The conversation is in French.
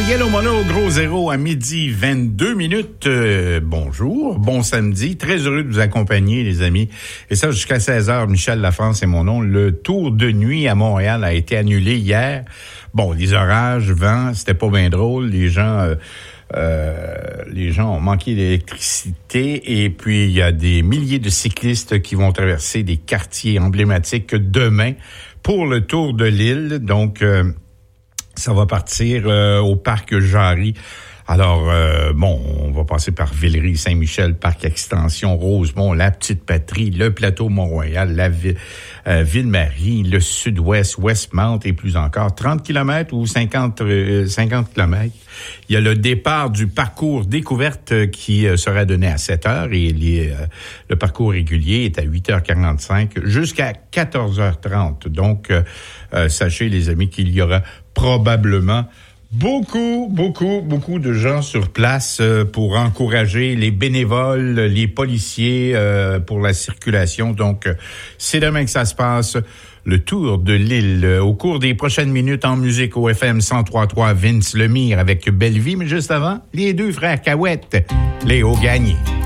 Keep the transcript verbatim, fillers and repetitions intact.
Yellow Mono, gros zéro à midi vingt-deux minutes. Euh, bonjour, bon samedi. Très heureux de vous accompagner, les amis. Et ça, jusqu'à seize heures, Michel Lafrance est mon nom. Le tour de nuit à Montréal a été annulé hier. Bon, les orages, vent, c'était pas bien drôle. Les gens... Euh, Euh, les gens ont manqué d'électricité et puis il y a des milliers de cyclistes qui vont traverser des quartiers emblématiques demain pour le tour de l'île. Donc, euh, ça va partir euh, au parc Jarry. Alors, euh, bon, on va passer par Villeray, Saint-Michel, Parc Extension, Rosemont, la Petite Patrie, le Plateau Mont-Royal, la ville, euh, Ville-Marie, le Sud-Ouest, Westmount et plus encore. trente kilomètres ou cinquante, euh, cinquante kilomètres. Il y a le départ du parcours découverte qui euh, sera donné à sept heures et les, euh, le parcours régulier est à huit heures quarante-cinq jusqu'à quatorze heures trente. Donc, euh, euh, sachez, les amis, qu'il y aura probablement Beaucoup, beaucoup, beaucoup de gens sur place euh, pour encourager les bénévoles, les policiers euh, pour la circulation. Donc, euh, c'est demain que ça se passe, le tour de l'île. Au cours des prochaines minutes en musique au F M cent trois virgule trois, Vince Lemire avec Belle Vie. Mais juste avant, les deux frères Cahouette, Léo Gagné.